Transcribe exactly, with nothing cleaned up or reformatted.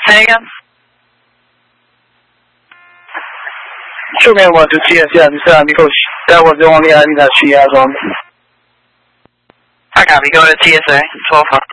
Say again? Showman one to T S, yeah, Mister Coach. That was the only I did that she has on. I copy. Go to T S A, twelve hundred.